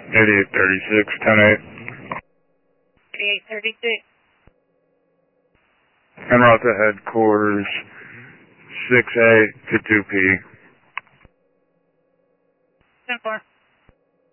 8836, 10-8. 8836. En route to headquarters, 6A to 2P. 10-4.